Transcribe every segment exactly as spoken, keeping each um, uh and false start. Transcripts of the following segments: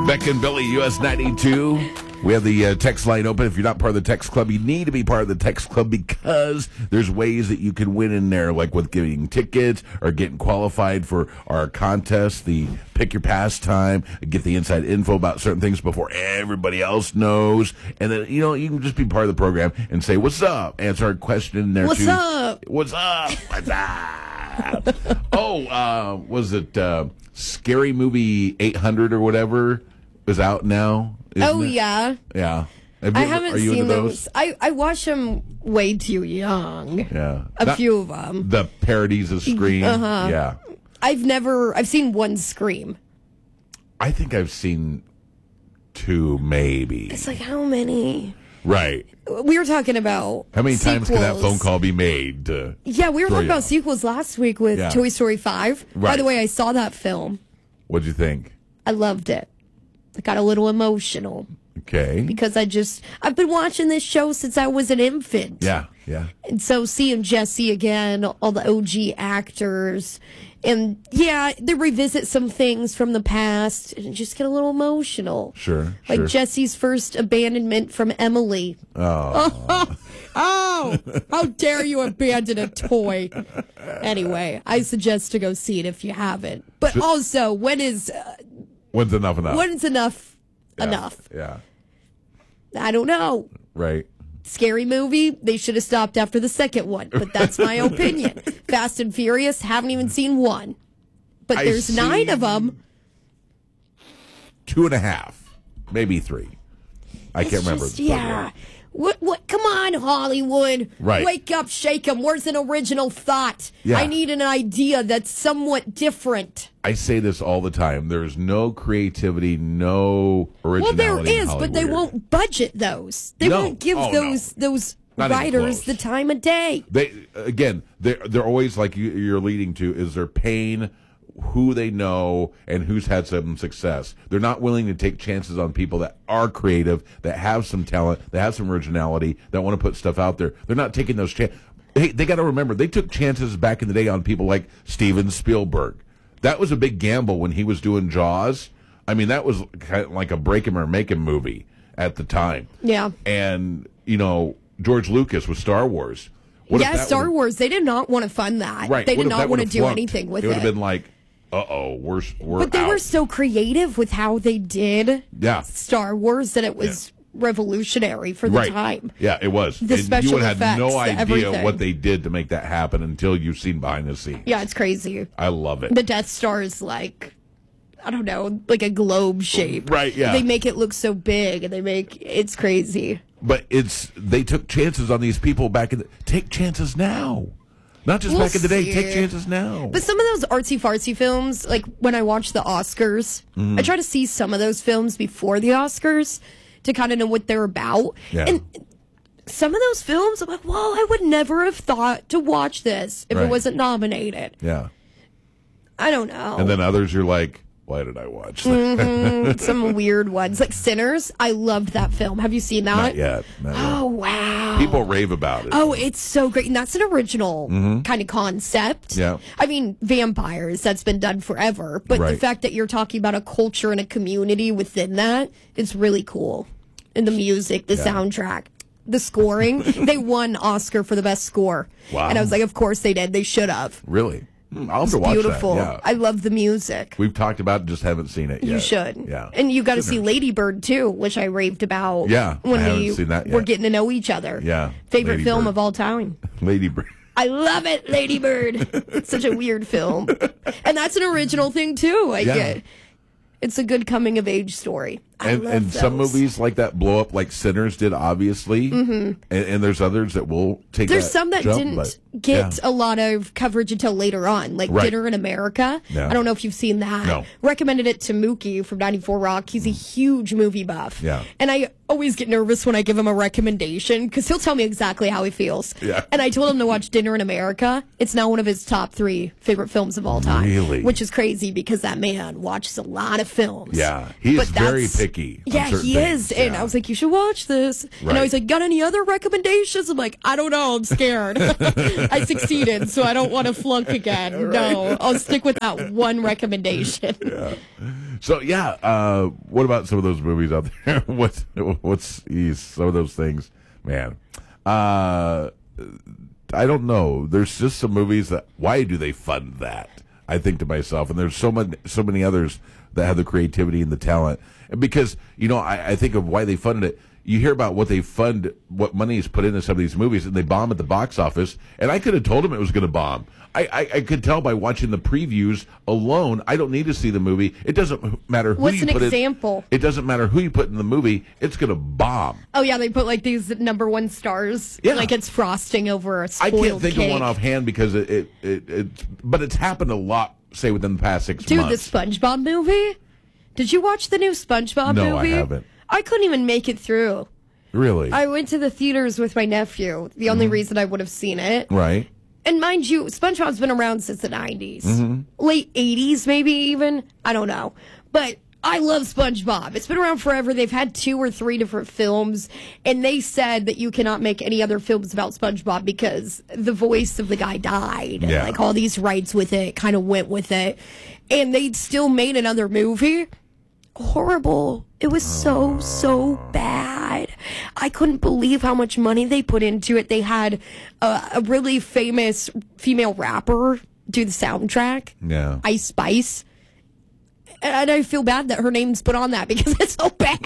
Beck and Billy, U S ninety-two. We have the uh, text line open. If you're not part of the text club, you need to be part of the text club because there's ways that you can win in there, like with giving tickets or getting qualified for our contest, the Pick Your Pastime, get the inside info about certain things before everybody else knows. And then, you know, you can just be part of the program and say, what's up? Answer our question in there, what's too. Up? What's up? What's up? oh, uh, was it uh, Scary Movie eight hundred or whatever is out now? Oh, it? yeah. Yeah. Have I ever, haven't are you seen into those. those. I, I watch them way too young. Yeah. A Not few of them. The parodies of Scream. Uh-huh. Yeah. I've never, I've seen one Scream. I think I've seen two, maybe. It's like, how many? Right. We were talking about How many sequels. times can that phone call be made? To Yeah, we were throw talking you about off? sequels last week with Yeah. Toy Story five. By Right. the way, I saw that film. What'd you think? I loved it. I got a little emotional Okay. because I just, I've been watching this show since I was an infant. Yeah, yeah. And so seeing Jesse again, all the O G actors, and yeah, they revisit some things from the past and just get a little emotional. Sure, Like sure. Jesse's first abandonment from Emily. Oh. Oh, how dare you abandon a toy? Anyway, I suggest to go see it if you haven't. But Should- also, when is uh, When's enough enough? when is enough Yeah, enough? Yeah. I don't know. Right. Scary movie, they should have stopped after the second one, but that's my opinion. Fast and Furious, haven't even seen one. But I there's see nine of them. Two and a half. Maybe three. I can't remember. Just, yeah. What, what, come on, Hollywood. Right. Wake up, shake 'em. Where's an original thought? Yeah. I need an idea that's somewhat different. I say this all the time. There's no creativity, no Well, originality. there in is, but they Hollywood. won't budget those. They No. won't give Oh, no. those those Not even writers close. the time of day. They again, they're they're always like you, you're leading to is they're paying who they know and who's had some success. They're not willing to take chances on people that are creative, that have some talent, that have some originality, that want to put stuff out there. They're not taking those chances. Hey, they got to remember they took chances back in the day on people like Steven Spielberg. That was a big gamble when he was doing Jaws. I mean, that was kind of like a break him or make him movie at the time. Yeah. And you know, George Lucas with Star Wars. What if Yeah, that Star would've- Wars, they did not want to fund that. Right. They What did if not that want to would've do flunked? anything with it. it. It would have been like, uh-oh, we're, we're But they out. were so creative with how they did Yeah. Star Wars that it was revolutionary for the right. time. Yeah, it was. The and special you would have had no effects, idea everything. what they did to make that happen until you've seen behind the scenes. Yeah, it's crazy. I love it. The Death Star is like, I don't know, like a globe shape. Right, yeah. They make it look so big and they make, it's crazy. But it's they took chances on these people back in the take chances now. Not just We'll back in the day, see. take chances now. But some of those artsy fartsy films, like when I watch the Oscars, Mm-hmm. I try to see some of those films before the Oscars to kind of know what they're about. Yeah. And some of those films, I'm like, whoa, I would never have thought to watch this if Right. it wasn't nominated. Yeah. I don't know. And then others you're like, why did I watch that? Mm-hmm. Some weird ones. Like Sinners, I loved that film. Have you seen that? Not yet. Not yet. Oh, wow. People rave about it. Oh, it's so great. And that's an original kind of concept. Mm-hmm. Yeah. I mean, vampires, that's been done forever. But the Right. fact that you're talking about a culture and a community within that is really cool. And the music, the Yeah. soundtrack, the scoring. They won Oscar for the best score. Wow. And I was like, of course they did. They should have. Really? Hmm, I'll have to It's watch beautiful. that. Yeah. I love the music. We've talked about it, just haven't seen it yet. You should. Yeah. And you got to see Sinners. Lady Bird, too, which I raved about. Yeah, When I haven't we seen that yet. were getting to know each other. Yeah, Favorite Lady film Bird. of all time. Lady Bird. I love it, Lady Bird. It's such a weird film. And that's an original thing, too. I Yeah. get. It's a good coming of age story. I And, love and some those. movies like that blow up like Sinners did, obviously. Mm-hmm. And, and there's others that will take There's that some that jump, didn't but, get yeah. a lot of coverage until later on, like Right. Dinner in America. Yeah. I don't know if you've seen that. No. Recommended it to Mookie from ninety-four Rock. He's a huge movie buff. Yeah. And I always get nervous when I give him a recommendation because he'll tell me exactly how he feels. Yeah. And I told him to watch Dinner in America. It's now one of his top three favorite films of all time. Really? Which is crazy because that man watches a lot of films. Yeah, he is But very that's- picky. on Yeah, certain he things. is. And Yeah. I was like, you should watch this. And Right. I was like, got any other recommendations? I'm like, I don't know. I'm scared. I succeeded, so I don't want to flunk again. No, I'll stick with that one recommendation. So yeah, uh, what about some of those movies out there? what's what's geez, some of those things, man? Uh, I don't know. There's just some movies that why do they fund that? I think to myself, and there's so many so many others that have the creativity and the talent. And because you know, I, I think of why they funded it. You hear about what they fund, what money is put into some of these movies, and they bomb at the box office. And I could have told them it was going to bomb. I, I, I could tell by watching the previews alone. I don't need to see the movie. It doesn't matter who What's you an put example? It, it doesn't matter who you put in the movie. It's going to bomb. Oh, yeah, they put like these number one stars. Yeah. Like it's frosting over a I spoiled can't think cake. of one offhand because it, it, it, it, but it's happened a lot, say, within the past six Dude, months. the SpongeBob movie? Did you watch the new SpongeBob No, I movie? haven't. I couldn't even make it through. Really? I went to the theaters with my nephew. The only reason I would have seen it. right. And mind you, SpongeBob's been around since the nineties. Mm-hmm. Late eighties, maybe even. I don't know. But I love SpongeBob. It's been around forever. They've had two or three different films. And they said that you cannot make any other films about SpongeBob because the voice of the guy died. And Yeah. like all these rights with it kind of went with it. And they still made another movie. Horrible. It was so, so bad. I couldn't believe how much money they put into it. They had a, a really famous female rapper do the soundtrack. Yeah. Ice Spice. And I feel bad that her name's put on that because it's so bad.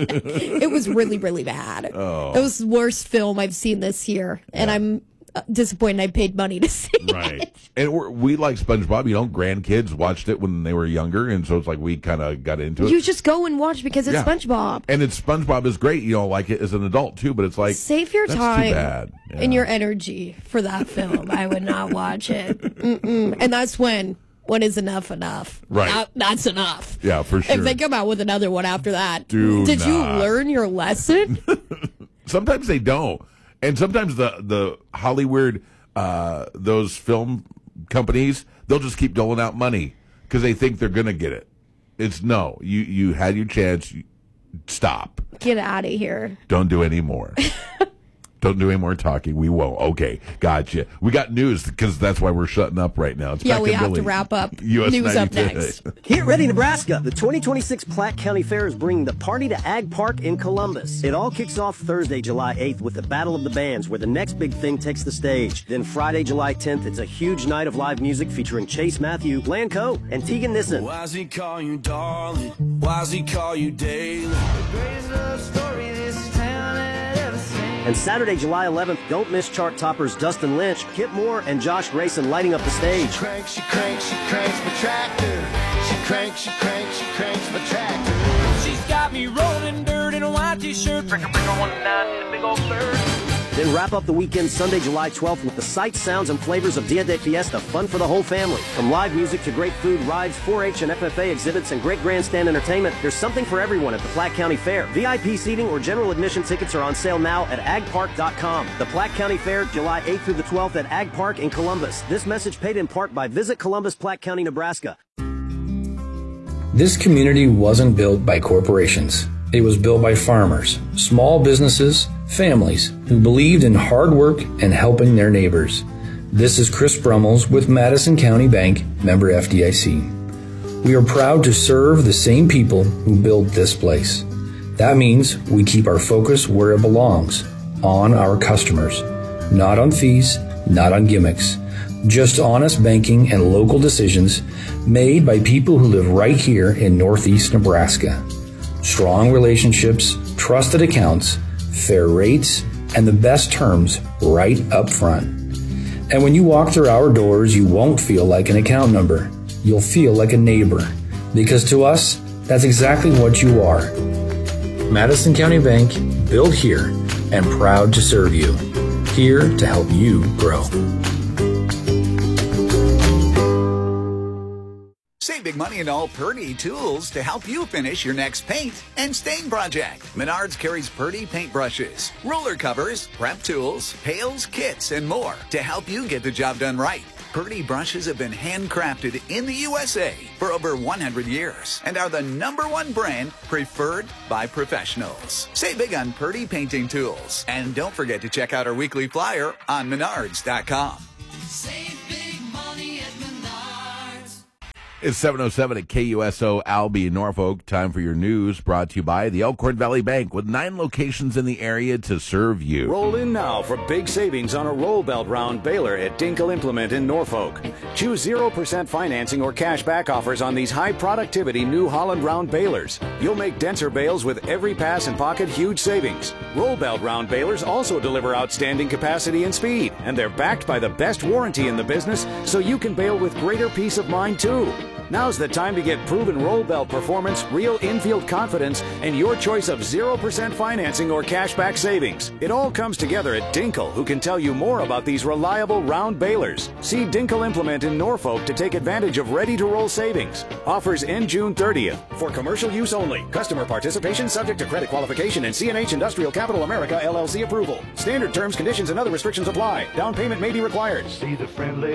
It was really, really bad. Oh. It was the worst film I've seen this year. And Yeah. I'm uh, disappointed I paid money to see Right. it. And we're, we like SpongeBob. You know, grandkids watched it when they were younger, and so it's like we kind of got into it. You just go and watch because it's Yeah. SpongeBob. And it's SpongeBob is great. You know, like it as an adult too. But it's like Save your that's time Too bad. Yeah. and your energy for that film. I would not watch it. Mm-mm. And that's when when is enough enough? Right. Now, that's enough. Yeah, for sure. If they come out with another one after that, Do did you not. learn your lesson? Sometimes they don't, and sometimes the the Hollywood uh, those film companies they'll just keep doling out money because they think they're gonna get it. It's no, you you had your chance. You, stop. Get out of here. Don't do any more. Don't do any more talking. We won't. Okay, gotcha. We got news because that's why we're shutting up right now. It's Yeah, back we in have Billy. to wrap up. U S News up ninety-two. next. Get ready, Nebraska! The twenty twenty-six Platte County Fair is bringing the party to Ag Park in Columbus. It all kicks off Thursday, July eighth with the Battle of the Bands, where the next big thing takes the stage. Then Friday, July tenth, it's a huge night of live music featuring Chase Matthew, Lan Coe, and Tegan Nissen. Why's he call you darling? Why's he call you daily? The greatest love story this town had ever seen. And Saturday, July eleventh, don't miss chart toppers Dustin Lynch, Kip Moore, and Josh Grayson lighting up the stage. Cranks, she cranks, she cranks my tractor. She cranks, she cranks, she cranks my tractor. She's got me rolling dirt in a white t-shirt. Breaker, breaker, one nine, hit a big old bird. Then wrap up the weekend Sunday, July twelfth with the sights, sounds, and flavors of Dia de Fiesta, fun for the whole family. From live music to great food, rides, four H and F F A exhibits, and great grandstand entertainment, there's something for everyone at the Platte County Fair. V I P seating or general admission tickets are on sale now at ag park dot com. The Platte County Fair, July eighth through the twelfth at Ag Park in Columbus. This message paid in part by Visit Columbus, Platte County, Nebraska. This community wasn't built by corporations. It was built by farmers, small businesses, families who believed in hard work and helping their neighbors. This is Chris Brummels with Madison County Bank, member F D I C. We are proud to serve the same people who built this place. That means we keep our focus where it belongs, on our customers, not on fees, not on gimmicks, just honest banking and local decisions made by people who live right here in Northeast Nebraska. Strong relationships, trusted accounts, fair rates, and the best terms right up front. And when you walk through our doors, you won't feel like an account number. You'll feel like a neighbor. Because to us, that's exactly what you are. Madison County Bank, built here and proud to serve you. Here to help you grow. Save big money in all Purdy tools to help you finish your next paint and stain project. Menards carries Purdy paint brushes, roller covers, prep tools, pails, kits, and more to help you get the job done right. Purdy brushes have been handcrafted in the U S A for over one hundred years and are the number one brand preferred by professionals. Save big on Purdy painting tools. And don't forget to check out our weekly flyer on menards dot com. Save big money at Menards. It's seven oh seven at K U S O Albee, Norfolk. Time for your news, brought to you by the Elkhorn Valley Bank, with nine locations in the area to serve you. Roll in now for big savings on a roll belt round baler at Dinkle Implement in Norfolk. Choose zero percent financing or cash back offers on these high productivity New Holland round balers. You'll make denser bales with every pass and pocket huge savings. Roll belt round balers also deliver outstanding capacity and speed, and they're backed by the best warranty in the business, so you can bale with greater peace of mind too. Now's the time to get proven roll belt performance, real infield confidence, and your choice of zero percent financing or cashback savings. It all comes together at Dinkle, who can tell you more about these reliable round balers. See Dinkle Implement in Norfolk to take advantage of ready-to-roll savings. Offers end June thirtieth. For commercial use only. Customer participation subject to credit qualification and C and H Industrial Capital America L L C approval. Standard terms, conditions, and other restrictions apply. Down payment may be required. See the friendly